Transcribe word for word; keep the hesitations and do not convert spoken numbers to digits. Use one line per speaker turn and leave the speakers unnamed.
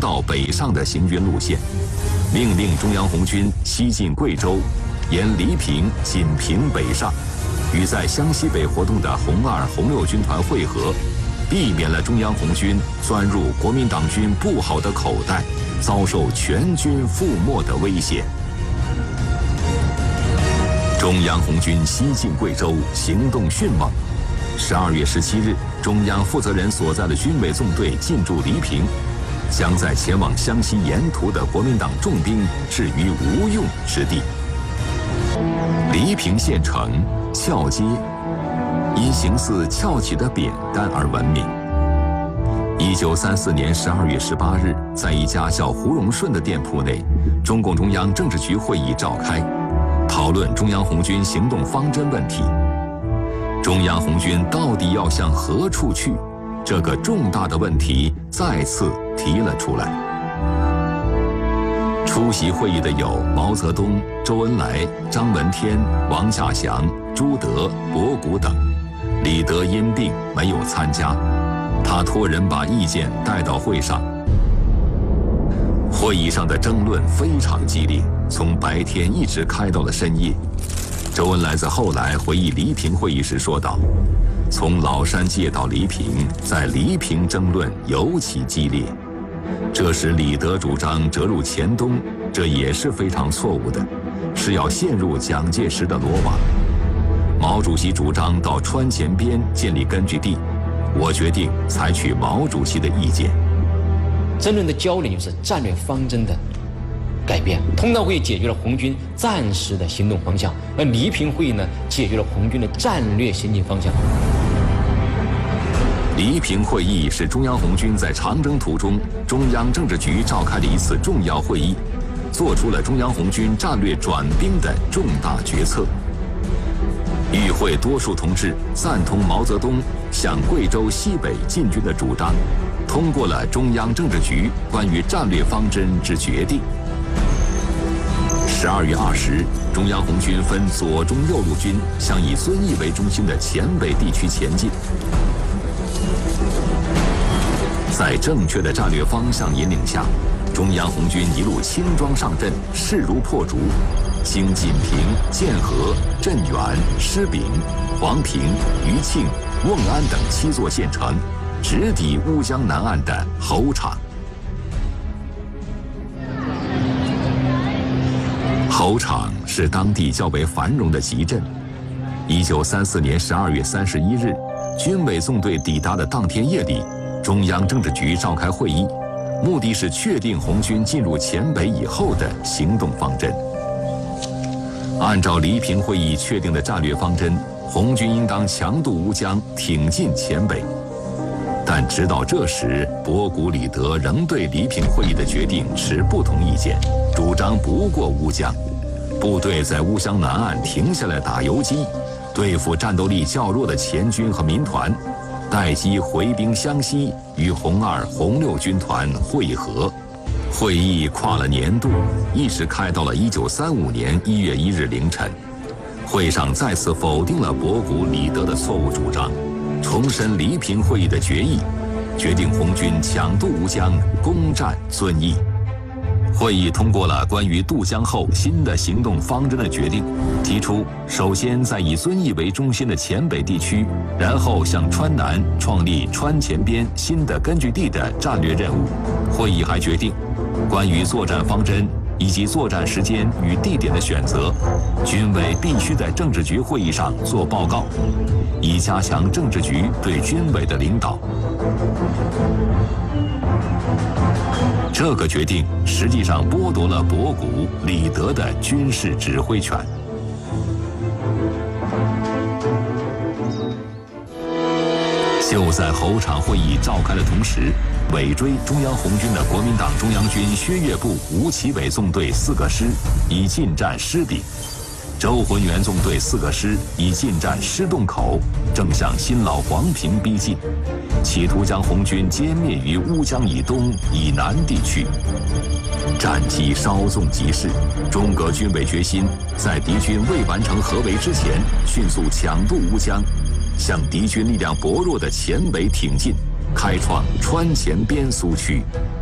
道北上的行军路线，命令中央红军西进贵州，沿黎平、锦屏北上，与在湘西北活动的红二、红六军团会合，避免了中央红军钻入国民党军不好的口袋，遭受全军覆没的危险。中央红军西进贵州，行动迅猛。十二月十七日，中央负责人所在的军委纵队进驻黎平，将在前往湘西沿途的国民党重兵置于无用之地。黎平县城翘街，因形似翘起的扁担而闻名。一九三四年十二月十八日，在一家叫胡荣顺的店铺内，中共中央政治局会议召开，讨论中央红军行动方针问题。中央红军到底要向何处去？这个重大的问题再次提了出来。出席会议的有毛泽东、周恩来、张闻天、王稼祥、朱德、博古等。李德因病没有参加，他托人把意见带到会上。会议上的争论非常激烈，从白天一直开到了深夜。周恩来在后来回忆黎平会议时说道：“从老山界到黎平，在黎平争论尤其激烈。这时李德主张折入黔东，这也是非常错误的，是要陷入蒋介石的罗网。毛主席主张到川黔边建立根据地，我决定采取毛主席的意见。”
争论的焦点就是战略方针的改变。通道会议解决了红军暂时的行动方向，而黎平会议呢，解决了红军的战略行进方向。
黎平会议是中央红军在长征途中中央政治局召开的一次重要会议，做出了中央红军战略转兵的重大决策。与会多数同志赞同毛泽东向贵州西北进军的主张，通过了中央政治局关于战略方针之决定。十二月二十日，中央红军分左、中、右路军向以遵义为中心的黔北地区前进。在正确的战略方向引领下，中央红军一路轻装上阵，势如破竹，经锦屏、建和、镇远、施秉、黄平、余庆、瓮安等七座县城，直抵乌江南岸的侯场。侯场是当地较为繁荣的集镇。一九三四年十二月三十一日，军委纵队抵达的当天夜里，中央政治局召开会议，目的是确定红军进入黔北以后的行动方针。按照黎平会议确定的战略方针，红军应当强渡乌江，挺进黔北。但直到这时，博古、李德仍对黎平会议的决定持不同意见，主张不过乌江，部队在乌江南岸停下来打游击，对付战斗力较弱的黔军和民团，待机回兵湘西，与红二、红六军团会合。会议跨了年度，一直开到了一九三五年一月一日凌晨。会上再次否定了博古、李德的错误主张，重申黎平会议的决议，决定红军抢渡乌江，攻占遵义。会议通过了关于渡江后新的行动方针的决定，提出首先在以遵义为中心的黔北地区，然后向川南创立川黔边新的根据地的战略任务。会议还决定，关于作战方针以及作战时间与地点的选择，军委必须在政治局会议上做报告，以加强政治局对军委的领导。这个决定实际上剥夺了博古、李德的军事指挥权。就在侯场会议召开的同时，尾追中央红军的国民党中央军薛岳部吴奇伟纵队四个师已进占施秉，周浑元纵队四个师已进占施洞口，正向新老黄平逼近，企图将红军歼灭于乌江以东以南地区。战机稍纵即逝，中革军委决心在敌军未完成合围之前，迅速抢渡乌江，向敌军力量薄弱的黔北挺进，开创川黔边苏区。